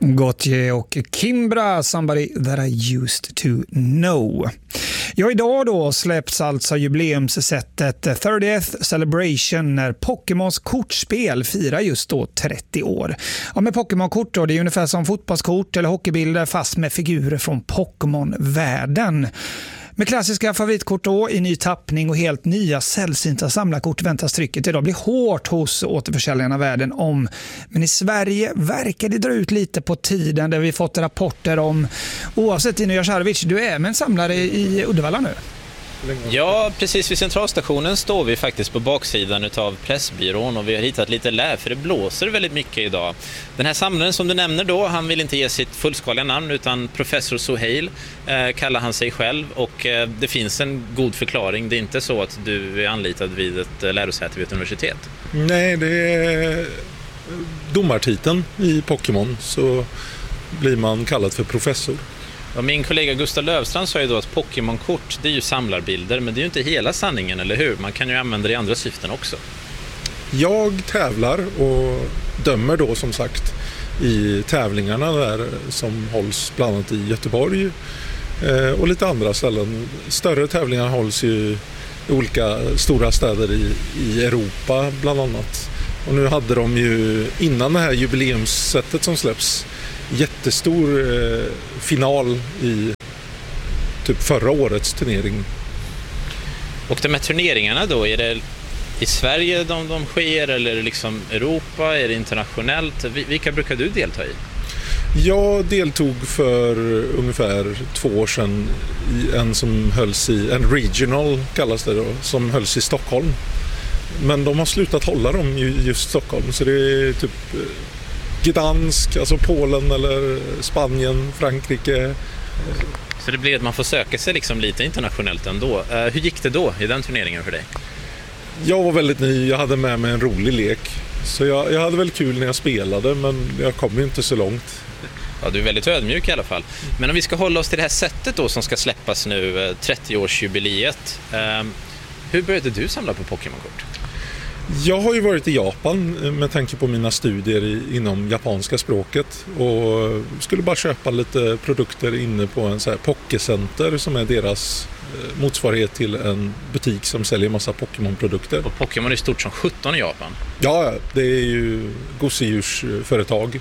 Gotye och Kimbra, Somebody That I Used To Know. Ja, idag då släpps alltså jubileumssättet 30th Celebration när Pokémons kortspel firar just då 30 år. Ja, med Pokémon-kort då, det är ungefär som fotbollskort eller hockeybilder fast med figurer från Pokémon-världen. Med klassiska favoritkort då i ny tappning och helt nya sällsynta samlarkort väntas trycket idag bli hårt hos återförsäljarna världen om. Men i Sverige verkar det dra ut lite på tiden där vi fått rapporter om, oavsett Dino Jasharovic, du är med en samlare i Uddevalla nu. Ja, precis vid centralstationen står vi faktiskt på baksidan av Pressbyrån och vi har hittat lite lä för det blåser väldigt mycket idag. Den här samlaren som du nämner då, han vill inte ge sitt fullskaliga namn utan Professor Sohail kallar han sig själv och det finns en god förklaring. Det är inte så att du är anlitad vid ett lärosäte vid ett universitet. Nej, det är domartiteln i Pokémon så blir man kallad för professor. Och min kollega Gustav Lövstrand sa ju då att Pokémon-kort, det är ju samlarbilder, men det är ju inte hela sanningen, eller hur? Man kan ju använda det i andra syften också. Jag tävlar och dömer då som sagt i tävlingarna där som hålls bland annat i Göteborg och lite andra ställen. Större tävlingar hålls ju i olika stora städer i Europa bland annat. Och nu hade de ju innan det här jubileumssättet som släpps jättestor final i typ förra årets turnering. Och de här turneringarna då, är det i Sverige de sker eller liksom Europa, är det internationellt? Vilka brukar du delta i? Jag deltog för ungefär 2 år sedan i en som hölls i, en regional kallas det då, som hölls i Stockholm. Men de har slutat hålla dem i just Stockholm så det är typ Gdansk, alltså Polen eller Spanien, Frankrike. Så det blir att man får söka sig liksom lite internationellt ändå. Hur gick det då i den turneringen för dig? Jag var väldigt ny, jag hade med mig en rolig lek. Så jag hade väl kul när jag spelade men jag kom ju inte så långt. Ja, du är väldigt ödmjuk i alla fall. Men om vi ska hålla oss till det här sättet då som ska släppas nu, 30-årsjubileet. Hur började du samla på Pokémon-kort? Jag har ju varit i Japan med tanke på mina studier inom japanska språket och skulle bara köpa lite produkter inne på en så här Pokécenter som är deras motsvarighet till en butik som säljer massa Pokémon-produkter. Och Pokémon är stort som 17 i Japan. Ja, det är ju gosedjursföretag.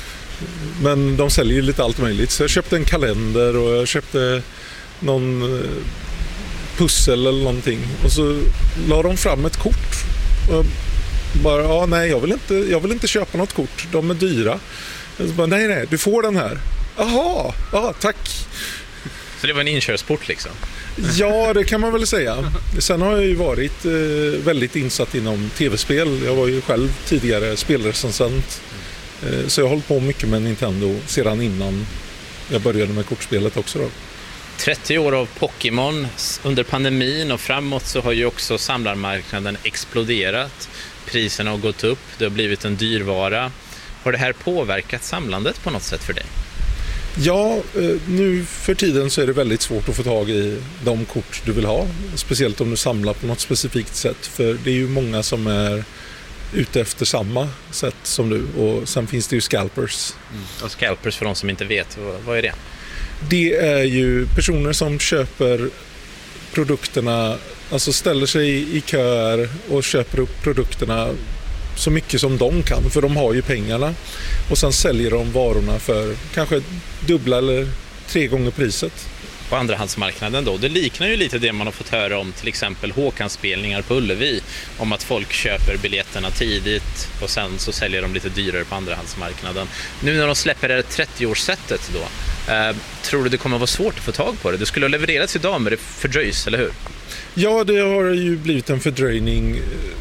Men de säljer ju lite allt möjligt. Så jag köpte en kalender och jag köpte någon pussel eller någonting. Och så la de fram ett kort. Och bara, nej jag vill inte köpa något kort. De är dyra. Och så bara, nej, du får den här. Jaha, tack. Så det var en inkörsport liksom? Ja, det kan man väl säga. Sen har jag ju varit väldigt insatt inom tv-spel. Jag var ju själv tidigare spelrecensent. Så jag har hållit på mycket med Nintendo sedan innan jag började med kortspelet också då. 30 år av Pokémon. Under pandemin och framåt så har ju också samlarmarknaden exploderat. Priserna har gått upp, det har blivit en dyrvara. Har det här påverkat samlandet på något sätt för dig? Ja, nu för tiden så är det väldigt svårt att få tag i de kort du vill ha. Speciellt om du samlar på något specifikt sätt. För det är ju många som är ute efter samma sätt som du. Och sen finns det ju scalpers. Och scalpers för de som inte vet, vad är det? Det är ju personer som köper produkterna, alltså ställer sig i köer och köper upp produkterna så mycket som de kan, för de har ju pengarna. Och sen säljer de varorna för kanske dubbla eller 3 gånger priset. På andrahandsmarknaden då, det liknar ju lite det man har fått höra om till exempel Håkanspelningar på Ullevi, om att folk köper biljetterna tidigt och sen så säljer de lite dyrare på andrahandsmarknaden. Nu när de släpper det 30-årssättet då, tror du det kommer att vara svårt att få tag på det? Det skulle ha levererats idag men det fördröjs, eller hur? Ja, det har ju blivit en fördröjning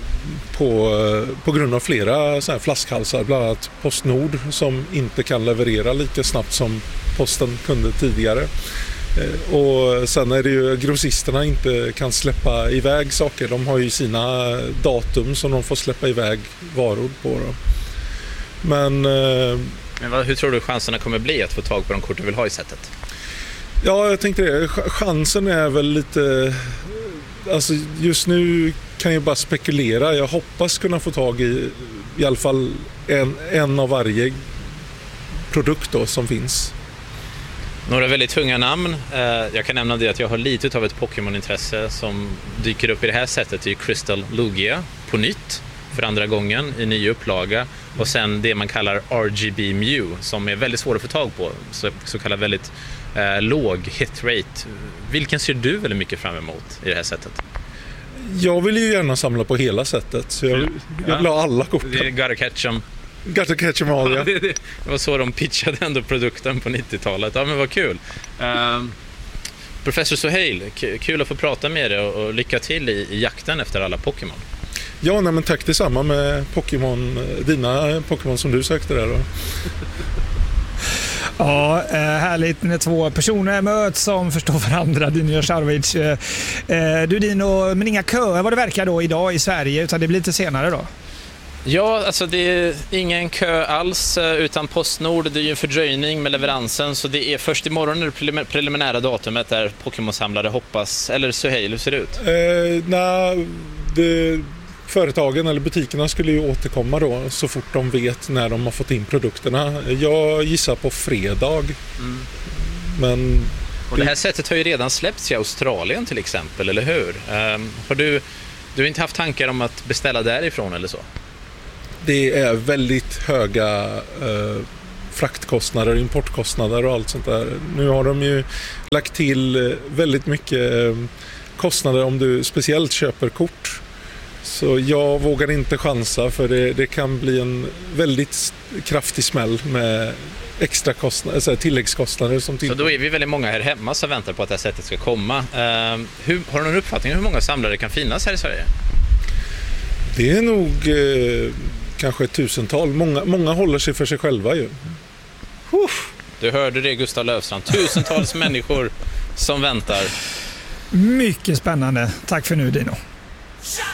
på grund av flera så här flaskhalsar, bland annat Postnord som inte kan leverera lika snabbt som posten kunde tidigare. Och sen är det ju grossisterna inte kan släppa iväg saker. De har ju sina datum som de får släppa iväg varor på då. Men hur tror du chanserna kommer bli att få tag på de kort du vill ha i sättet? Ja, jag tänkte det. Chansen är väl lite... Alltså just nu kan jag bara spekulera. Jag hoppas kunna få tag i alla fall en av varje produkt då som finns. Några väldigt tunga namn. Jag kan nämna det att jag har lite av ett Pokémon-intresse som dyker upp i det här sättet. Det är Crystal Lugia på nytt för andra gången i ny upplaga. Och sen det man kallar RGB Mew som är väldigt svår att få tag på. Så kallad väldigt låg hitrate. Vilken ser du väldigt mycket fram emot i det här sättet? Jag vill ju gärna samla på hela sättet så jag vill ha alla korten. Det är Gotta Catch 'em. Gotta Catch 'em all, ja. Det var så de pitchade ändå produkten på 90-talet. Ja, men vad kul. Professor Suhail, kul att få prata med dig och lycka till i jakten efter alla Pokémon. Ja, nej, men tack detsamma med dina Pokémon som du sökte där då. Ja, härligt när två personer möts som förstår varandra, Dino och Sharvich. Du Dino, men inga köer vad det verkar då idag i Sverige, utan det blir lite senare då? Ja, alltså det är ingen kö alls utan Postnord, det är ju en fördröjning med leveransen så det är först imorgon det preliminära datumet där Pokémon-samlare hoppas, eller Suhail, hur ser det ut? Företagen eller butikerna skulle ju återkomma då så fort de vet när de har fått in produkterna. Jag gissar på fredag. Men och det här sättet har ju redan släppts i Australien till exempel, eller hur? Har du inte haft tankar om att beställa därifrån eller så? Det är väldigt höga fraktkostnader, importkostnader och allt sånt där. Nu har de ju lagt till väldigt mycket kostnader om du speciellt köper kort. Så jag vågar inte chansa för det kan bli en väldigt kraftig smäll med extra kostnader, tilläggskostnader. Så då är vi väldigt många här hemma som väntar på att det här sättet ska komma. Har du någon uppfattning om hur många samlare kan finnas här i Sverige? Det är nog kanske 1000-tal. Många håller sig för sig själva ju. Du hörde det, Gustav Löfstrand. 1000-tals människor som väntar. Mycket spännande. Tack för nu, Dino.